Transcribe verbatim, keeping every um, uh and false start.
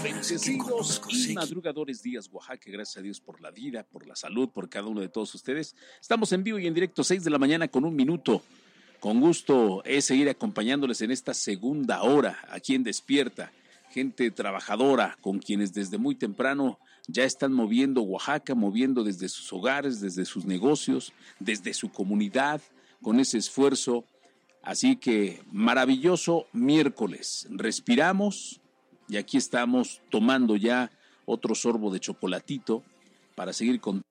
Bendecidos y madrugadores días, Oaxaca, gracias a Dios por la vida, por la salud, por cada uno de todos ustedes. Estamos en vivo y en directo, seis de la mañana con un minuto. Con gusto es seguir acompañándoles en esta segunda hora, aquí en Despierta. Gente trabajadora, con quienes desde muy temprano ya están moviendo Oaxaca, moviendo desde sus hogares, desde sus negocios, desde su comunidad, con ese esfuerzo. Así que maravilloso miércoles. Respiramos. Y aquí estamos tomando ya otro sorbo de chocolatito para seguir con